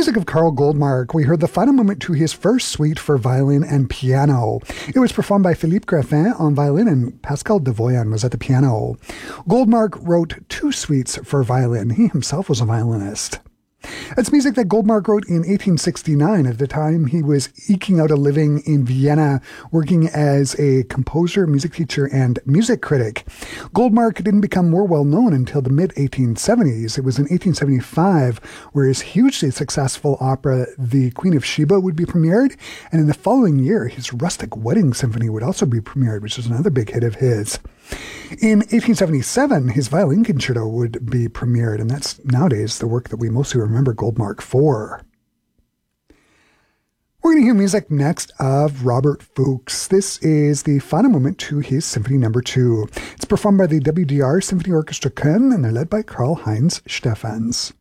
music of Karl Goldmark, we heard the final movement to his first suite for violin and piano. It was performed by Philippe Graffin on violin and Pascal Devoyan was at the piano. Goldmark wrote 2 suites for violin. He himself was a violinist. It's music that Goldmark wrote in 1869. At the time, he was eking out a living in Vienna, working as a composer, music teacher, and music critic. Goldmark didn't become more well-known until the mid-1870s. It was in 1875 where his hugely successful opera, The Queen of Sheba, would be premiered, and in the following year, his Rustic Wedding Symphony would also be premiered, which was another big hit of his. In 1877, his violin concerto would be premiered, and that's nowadays the work that we mostly remember Goldmark for. We're going to hear music next of Robert Fuchs. This is the final movement to his Symphony No. 2. It's performed by the WDR Symphony Orchestra Köln, and they're led by Karl-Heinz Stephans.